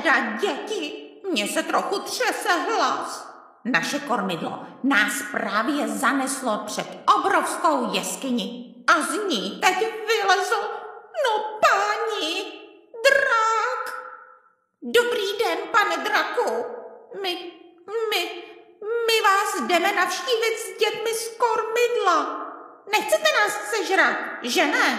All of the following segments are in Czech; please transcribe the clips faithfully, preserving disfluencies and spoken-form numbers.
teda, děti, mně se trochu třese hlas. Naše kormidlo nás právě zaneslo před obrovskou jeskyni a z ní teď vylezl, no páni, drak. Dobrý den, pane draku. My, my, my vás jdeme navštívit s dětmi z kormidla. Nechcete nás sežrat, že ne?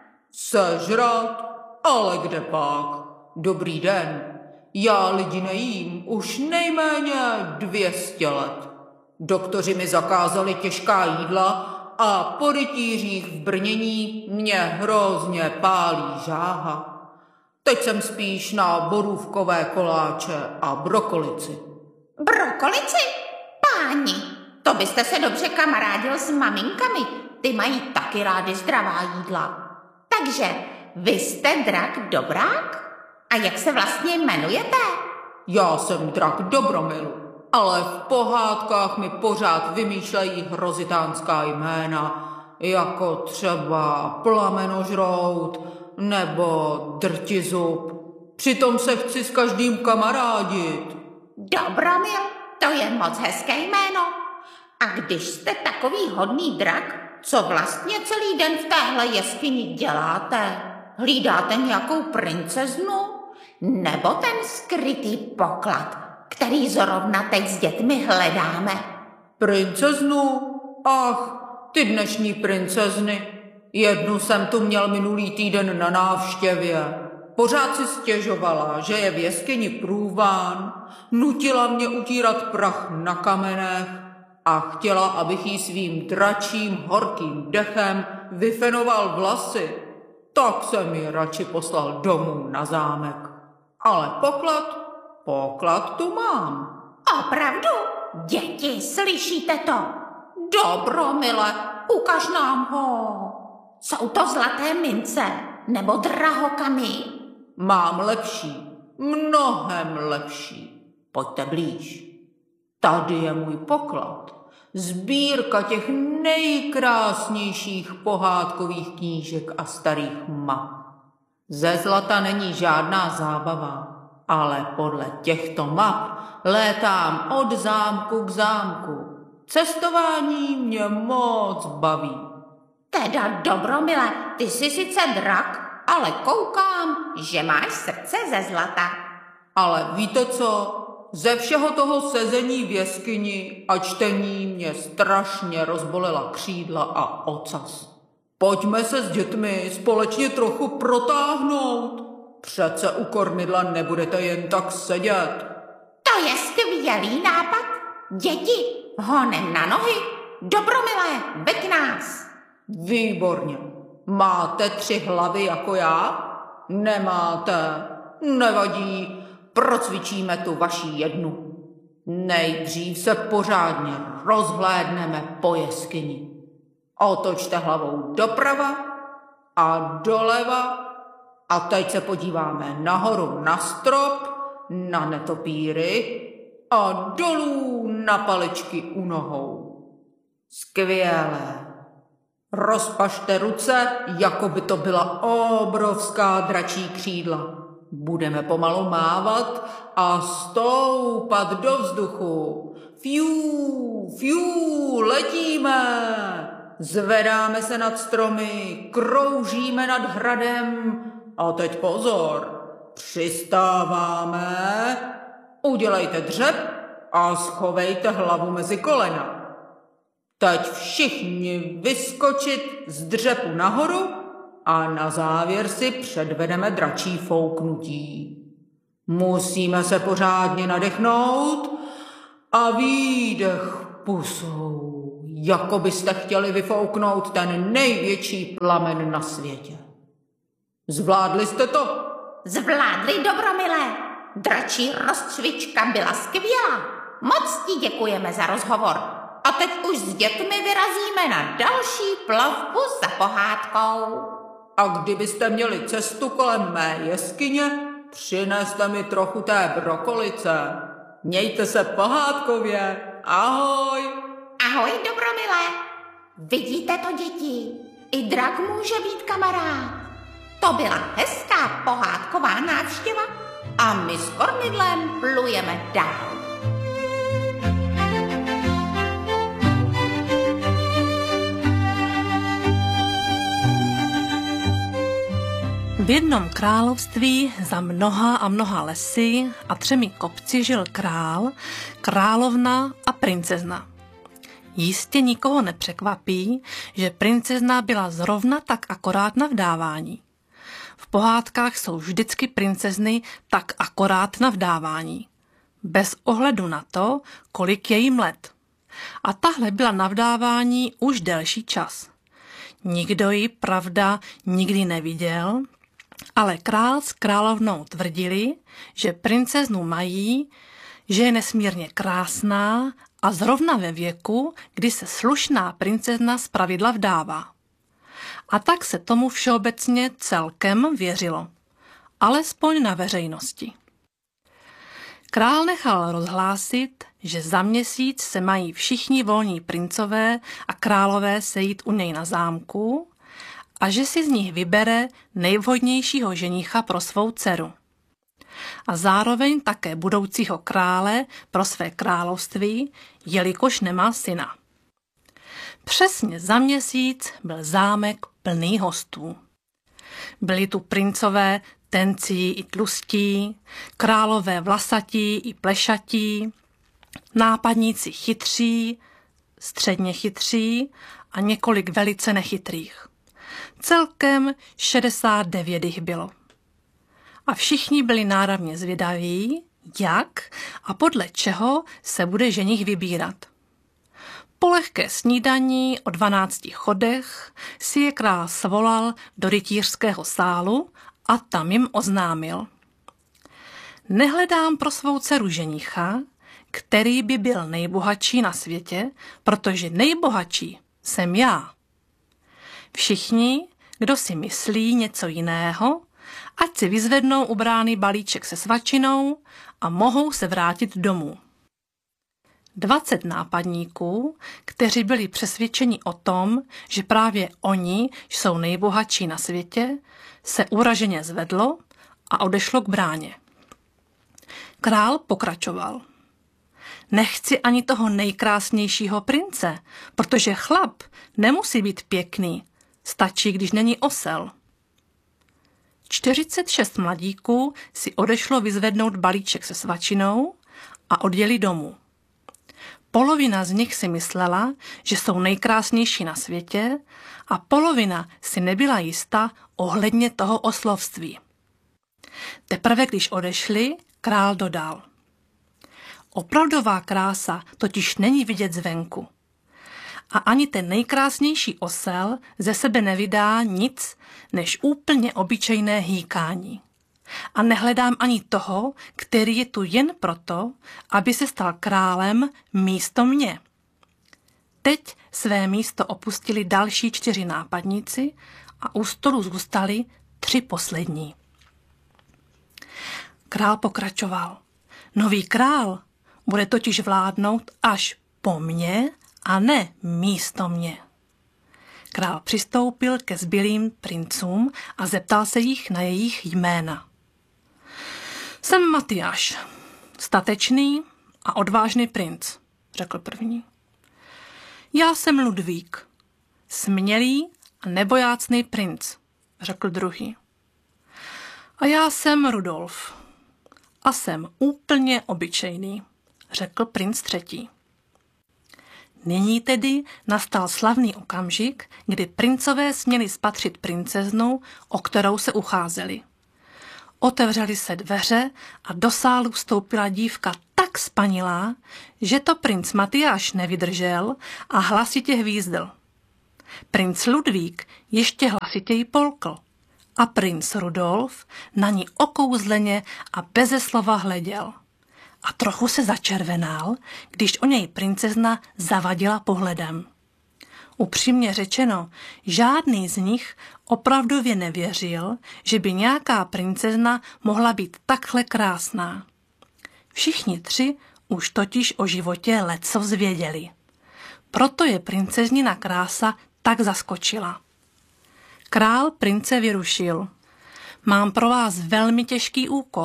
Sežrat? Ale kde pak? Dobrý den. Já lidi nejím už nejméně dvě stě let. Doktoři mi zakázali těžká jídla a po rytířích v brnění mě hrozně pálí žáha. Teď jsem spíš na borůvkové koláče a brokolici. Brokolici? Páni, to byste se dobře kamarádil s maminkami. Ty mají taky rády zdravá jídla. Takže vy jste drak Dobrák? A jak se vlastně jmenujete? Já jsem drak Dobromil, ale v pohádkách mi pořád vymýšlejí hrozitánská jména, jako třeba Plamenožrout nebo Drtizub. Přitom se chci s každým kamarádit. Dobromil, to je moc hezké jméno. A když jste takový hodný drak, co vlastně celý den v téhle jeskyni děláte? Hlídáte nějakou princeznu? Nebo ten skrytý poklad, který zrovna teď s dětmi hledáme? Princeznu? Ach, ty dnešní princezny. Jednu jsem tu měl minulý týden na návštěvě. Pořád si stěžovala, že je v jeskyni průván, nutila mě utírat prach na kamenech a chtěla, abych jí svým dračím horkým dechem vyfenoval vlasy. Tak jsem ji radši poslal domů na zámek. Ale poklad, poklad tu mám. Opravdu? Děti, slyšíte to? Dobromile, ukaž nám ho. Jsou to zlaté mince nebo drahokamy? Mám lepší, mnohem lepší. Pojďte blíž. Tady je můj poklad. Sbírka těch nejkrásnějších pohádkových knížek a starých map. Ze zlata není žádná zábava, ale podle těchto map létám od zámku k zámku. Cestování mě moc baví. Teda Dobromile, ty jsi sice drak, ale koukám, že máš srdce ze zlata. Ale víte co? Ze všeho toho sezení v jeskyni a čtení mě strašně rozbolela křídla a ocas. Pojďme se s dětmi společně trochu protáhnout. Přece u kormidla nebudete jen tak sedět. To je skvělý nápad. Děti, honem na nohy. Dobromile, veď nás. Výborně. Máte tři hlavy jako já? Nemáte. Nevadí. Procvičíme tu vaši jednu. Nejdřív se pořádně rozhlédneme po jeskyni. Otočte hlavou doprava a doleva a teď se podíváme nahoru na strop, na netopíry a dolů na paličky u nohou. Skvělé. Rozpažte ruce, jako by to byla obrovská dračí křídla. Budeme pomalu mávat a stoupat do vzduchu. Fiu, fiu, letíme. Zvedáme se nad stromy, kroužíme nad hradem a teď pozor, přistáváme. Udělejte dřep a schovejte hlavu mezi kolena. Teď všichni vyskočit z dřepu nahoru a na závěr si předvedeme dračí fouknutí. Musíme se pořádně nadechnout a výdech pusou, jako byste chtěli vyfouknout ten největší plamen na světě. Zvládli jste to? Zvládli, Dobromile. Dračí rozcvička byla skvělá. Moc ti děkujeme za rozhovor. A teď už s dětmi vyrazíme na další plavbu za pohádkou. A kdybyste měli cestu kolem mé jeskyně, přineste mi trochu té brokolice. Mějte se pohádkově. Ahoj. Ahoj, Dobromile. Vidíte to, děti? I drak může být kamarád. To byla hezká pohádková návštěva a my s kormidlem plujeme dál. V jednom království za mnoha a mnoha lesy a třemi kopci žil král, královna a princezna. Jistě nikoho nepřekvapí, že princezna byla zrovna tak akorát na vdávání. V pohádkách jsou vždycky princezny tak akorát na vdávání. Bez ohledu na to, kolik je jim let. A tahle byla na vdávání už delší čas. Nikdo ji, pravda, nikdy neviděl, ale král s královnou tvrdili, že princeznu mají, že je nesmírně krásná a zrovna ve věku, kdy se slušná princezna zpravidla vdává. A tak se tomu všeobecně celkem věřilo, alespoň na veřejnosti. Král nechal rozhlásit, že za měsíc se mají všichni volní princové a králové sejít u něj na zámku a že si z nich vybere nejvhodnějšího ženicha pro svou dceru. A zároveň také budoucího krále pro své království, jelikož nemá syna. Přesně za měsíc byl zámek plný hostů. Byli tu princové tencí i tlustí, králové vlasatí i plešatí, nápadníci chytří, středně chytří a několik velice nechytrých. Celkem šedesát devět jich bylo. A všichni byli náramně zvědaví, jak a podle čeho se bude ženich vybírat. Po lehké snídaní o dvanácti chodech si je král svolal do rytířského sálu a tam jim oznámil. Nehledám pro svou dceru ženicha, který by byl nejbohatší na světě, protože nejbohatší jsem já. Všichni, kdo si myslí něco jiného, ať si vyzvednou u brány balíček se svačinou a mohou se vrátit domů. Dvacet nápadníků, kteří byli přesvědčeni o tom, že právě oni jsou nejbohatší na světě, se uraženě zvedlo a odešlo k bráně. Král pokračoval. Nechci ani toho nejkrásnějšího prince, protože chlap nemusí být pěkný, stačí, když není osel. čtyřicet šest mladíků si odešlo vyzvednout balíček se svačinou a odjeli domů. Polovina z nich si myslela, že jsou nejkrásnější na světě a polovina si nebyla jista ohledně toho oslovství. Teprve když odešli, král dodal. Opravdová krása totiž není vidět zvenku. A ani ten nejkrásnější osel ze sebe nevydá nic než úplně obyčejné hýkání. A nehledám ani toho, který je tu jen proto, aby se stal králem místo mě. Teď své místo opustili další čtyři nápadníci a u stolu zůstali tři poslední. Král pokračoval. Nový král bude totiž vládnout až po mně a ne místo mě. Král přistoupil ke zbylým princům a zeptal se jich na jejich jména. Jsem Matyáš, statečný a odvážný princ, řekl první. Já jsem Ludvík, smělý a nebojácný princ, řekl druhý. A já jsem Rudolf a jsem úplně obyčejný, řekl princ třetí. Nyní tedy nastal slavný okamžik, kdy princové směli spatřit princeznu, o kterou se ucházeli. Otevřely se dveře a do sálu vstoupila dívka tak spanilá, že to princ Matyáš nevydržel a hlasitě hvízdl. Princ Ludvík ještě hlasitěji polkl a princ Rudolf na ní okouzleně a beze slova hleděl. A trochu se začervenal, když o něj princezna zavadila pohledem. Upřímně řečeno, žádný z nich opravdově nevěřil, že by nějaká princezna mohla být takhle krásná. Všichni tři už totiž o životě lecos věděli. Proto je princeznina krása tak zaskočila. Král prince vyrušil. Mám pro vás velmi těžký úkol.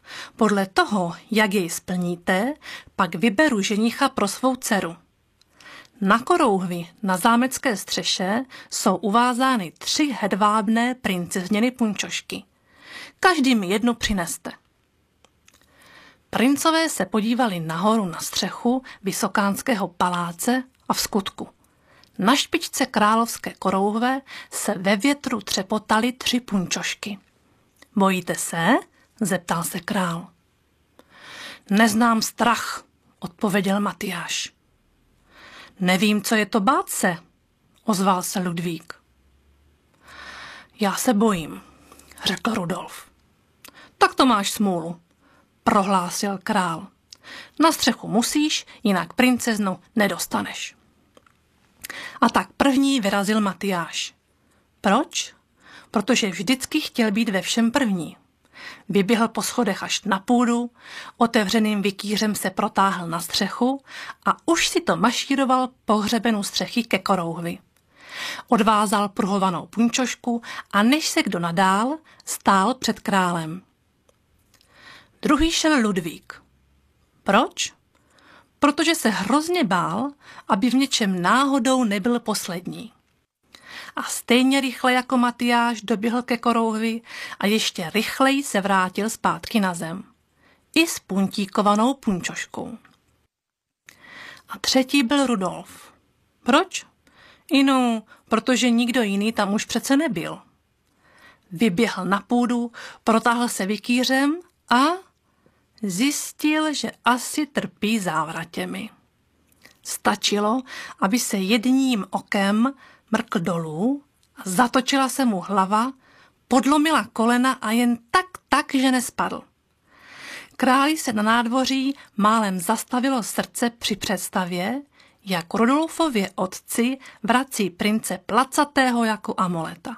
Podle toho, jak jej splníte, pak vyberu ženicha pro svou dceru. Na korouhvi na zámecké střeše jsou uvázány tři hedvábné princezněny punčošky. Každý mi jednu přineste. Princové se podívali nahoru na střechu vysokánského paláce a v skutku. Na špičce královské korouhve se ve větru třepotaly tři punčošky. Bojíte se? Zeptal se král. Neznám strach, odpověděl Matyáš. Nevím, co je to bát se, ozval se Ludvík. Já se bojím, řekl Rudolf. Tak to máš smůlu, prohlásil král. Na střechu musíš, jinak princeznu nedostaneš. A tak první vyrazil Matyáš. Proč? Protože vždycky chtěl být ve všem první. Vyběhl po schodech až na půdu, otevřeným vikýřem se protáhl na střechu a už si to mašíroval po hřebenu střechy ke korouhvi. Odvázal pruhovanou punčošku a než se kdo nadál, stál před králem. Druhý šel Ludvík. Proč? Protože se hrozně bál, aby v něčem náhodou nebyl poslední. A stejně rychle jako Matyáš doběhl ke korouhvi a ještě rychleji se vrátil zpátky na zem. I s puntíkovanou punčoškou. A třetí byl Rudolf. Proč? Inu, protože nikdo jiný tam už přece nebyl. Vyběhl na půdu, protáhl se vikýřem a zjistil, že asi trpí závratěmi. Stačilo, aby se jedním okem mrkl dolů a zatočila se mu hlava, podlomila kolena a jen tak, tak, že nespadl. Králi se na nádvoří málem zastavilo srdce při představě, jak Rudolfově otci vrací prince placatého jako amoleta.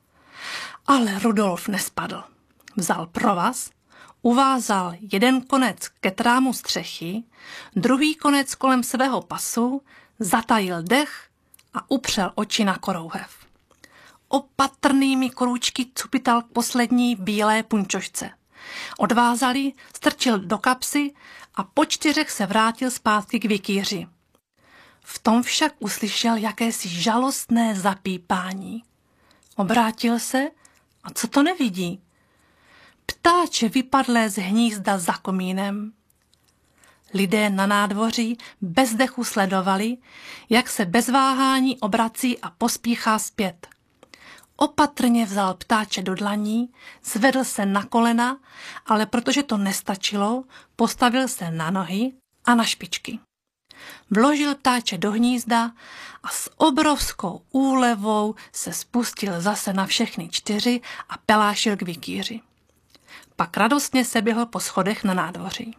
Ale Rudolf nespadl. Vzal provaz, uvázal jeden konec ke trámu střechy, druhý konec kolem svého pasu, zatajil dech a upřel oči na korouhev. Opatrnými krůčky cupital k poslední bílé punčošce. Odvázal ji, strčil do kapsy a po čtyřech se vrátil zpátky k vikýři. V tom však uslyšel jakési žalostné zapípání. Obrátil se a co to nevidí? Ptáče vypadlé z hnízda za komínem. Lidé na nádvoří bez dechu sledovali, jak se bez váhání obrací a pospíchá zpět. Opatrně vzal ptáče do dlaní, zvedl se na kolena, ale protože to nestačilo, postavil se na nohy a na špičky. Vložil ptáče do hnízda a s obrovskou úlevou se spustil zase na všechny čtyři a pelášil k vikýři. Pak radostně se běhl po schodech na nádvoří.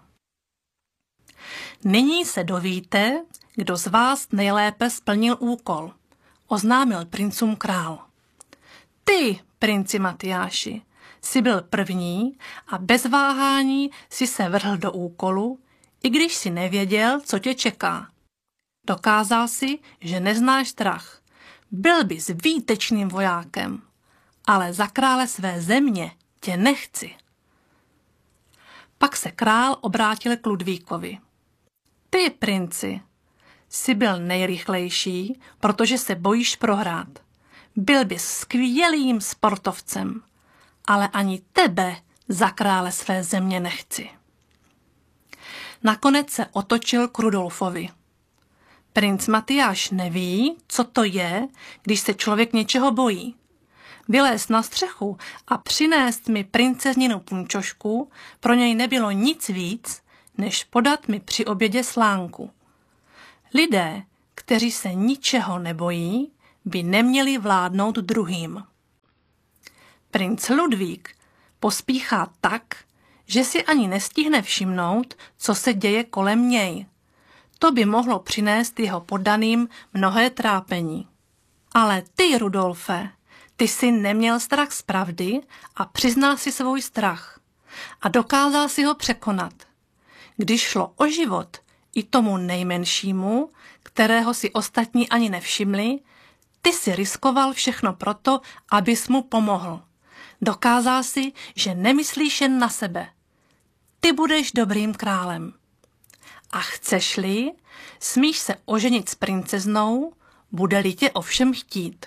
Nyní se dovíte, kdo z vás nejlépe splnil úkol, oznámil princům král. Ty, princi Matyáši, jsi byl první a bez váhání si se vrhl do úkolu, i když si nevěděl, co tě čeká. Dokázal si, že neznáš strach. Byl bys výtečným vojákem, ale za krále své země tě nechci. Pak se král obrátil k Ludvíkovi. Ty, princi, jsi byl nejrychlejší, protože se bojíš prohrát. Byl bys skvělým sportovcem, ale ani tebe za krále své země nechci. Nakonec se otočil k Rudolfovi. Princ Matyáš neví, co to je, když se člověk něčeho bojí. Vylézt na střechu a přinést mi princezninu punčošku pro něj nebylo nic víc, než podat mi při obědě slánku. Lidé, kteří se ničeho nebojí, by neměli vládnout druhým. Princ Ludvík pospíchá tak, že si ani nestihne všimnout, co se děje kolem něj. To by mohlo přinést jeho poddaným mnohé trápení. Ale ty, Rudolfe, ty jsi neměl strach z pravdy a přiznal si svůj strach. A dokázal si ho překonat. Když šlo o život i tomu nejmenšímu, kterého si ostatní ani nevšimli, ty si riskoval všechno proto, abys mu pomohl. Dokázal si, že nemyslíš jen na sebe. ty budeš dobrým králem. A chceš-li, smíš se oženit s princeznou, bude-li tě ovšem chtít.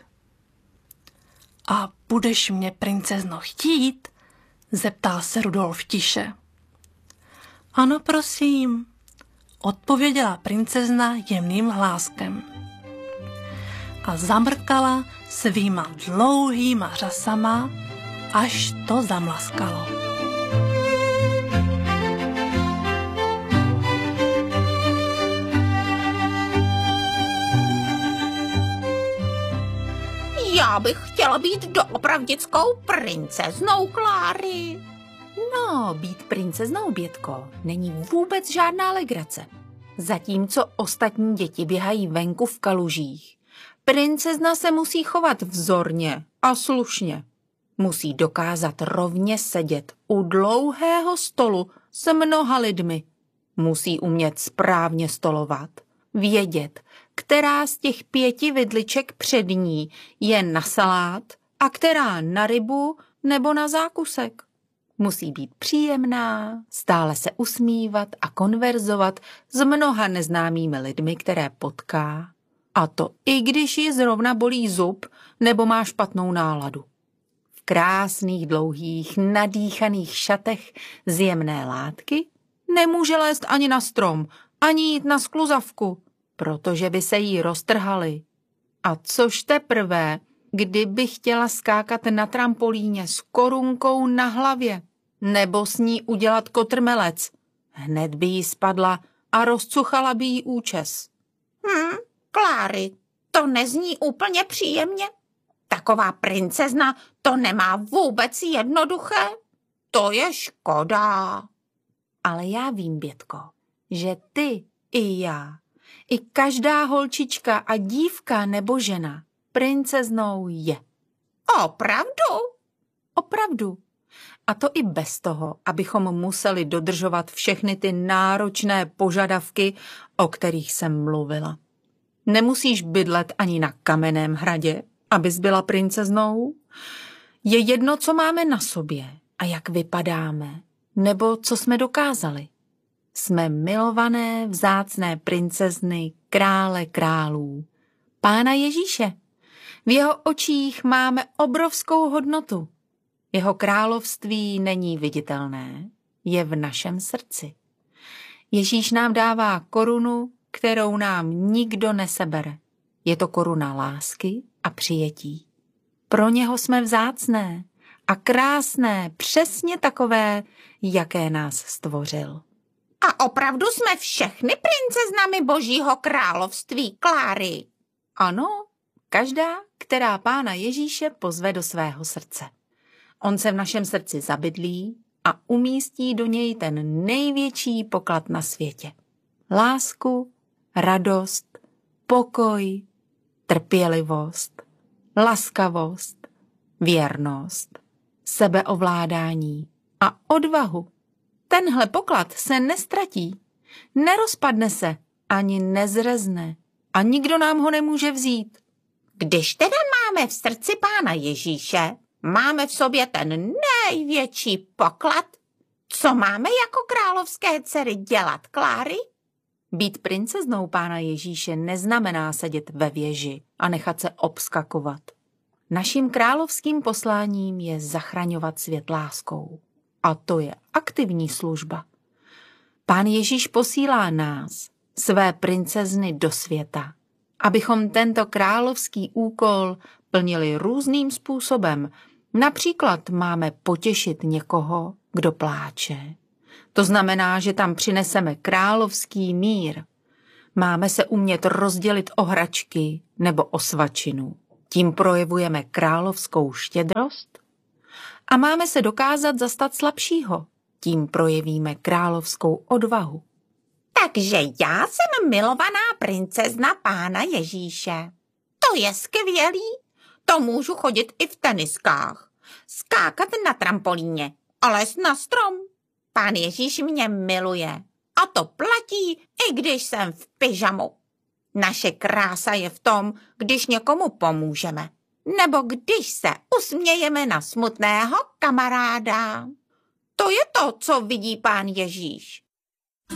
A budeš mě, princezno, chtít? Zeptal se Rudolf tiše. Ano, prosím, odpověděla princezna jemným hláskem. A zamrkala svýma dlouhýma řasama, až to zamlaskalo. Já bych chtěla být doopravdickou princeznou Kláry. No, být princeznou, Bětko, není vůbec žádná legrace. Zatímco ostatní děti běhají venku v kalužích, princezna se musí chovat vzorně a slušně. Musí dokázat rovně sedět u dlouhého stolu s mnoha lidmi. Musí umět správně stolovat, vědět, která z těch pěti vidliček před ní je na salát a která na rybu nebo na zákusek. Musí být příjemná, stále se usmívat a konverzovat s mnoha neznámými lidmi, které potká. A to i když ji zrovna bolí zub nebo má špatnou náladu. V krásných, dlouhých, nadýchaných šatech z jemné látky nemůže lézt ani na strom, ani jít na skluzavku, protože by se jí roztrhaly. A což teprve, kdyby chtěla skákat na trampolíně s korunkou na hlavě, nebo s ní udělat kotrmelec, hned by jí spadla a rozcuchala by jí účes. Hm, Kláry, to nezní úplně příjemně. Taková princezna to nemá vůbec jednoduché. To je škoda. Ale já vím, Bětko, že ty i já, i každá holčička a dívka nebo žena princeznou je. Opravdu? Opravdu. A to i bez toho, abychom museli dodržovat všechny ty náročné požadavky, o kterých jsem mluvila. Nemusíš bydlet ani na Kamenném hradě, abys byla princeznou. Je jedno, co máme na sobě a jak vypadáme, nebo co jsme dokázali. Jsme milované, vzácné princezny, krále králů, Pána Ježíše. V jeho očích máme obrovskou hodnotu. Jeho království není viditelné, je v našem srdci. Ježíš nám dává korunu, kterou nám nikdo nesebere. Je to koruna lásky a přijetí. Pro něho jsme vzácné a krásné, přesně takové, jaké nás stvořil. A opravdu jsme všechny princeznami Božího království, Kláry. Ano, každá, která Pána Ježíše pozve do svého srdce. On se v našem srdci zabydlí a umístí do něj ten největší poklad na světě. Lásku, radost, pokoj, trpělivost, laskavost, věrnost, sebeovládání a odvahu. Tenhle poklad se nestratí, nerozpadne se, ani nezrezne a nikdo nám ho nemůže vzít. Když teda máme v srdci Pána Ježíše, máme v sobě ten největší poklad. Co máme jako královské dcery dělat, Kláry? Být princeznou Pána Ježíše neznamená sedět ve věži a nechat se obskakovat. Naším královským posláním je zachraňovat svět láskou. A to je aktivní služba. Pán Ježíš posílá nás, své princezny, do světa, abychom tento královský úkol plnili různým způsobem. Například máme potěšit někoho, kdo pláče. To znamená, že tam přineseme královský mír. Máme se umět rozdělit o hračky nebo o svačinu. Tím projevujeme královskou štědrost. A máme se dokázat zastat slabšího. Tím projevíme královskou odvahu. Takže já jsem milovaná princezna Pána Ježíše. To je skvělý. To můžu chodit i v teniskách. Skákat na trampolíně a lézt na strom. Pán Ježíš mě miluje. A to platí, i když jsem v pyžamu. Naše krása je v tom, když někomu pomůžeme. Nebo když se usmějeme na smutného kamaráda. To je to, co vidí pán Ježíš.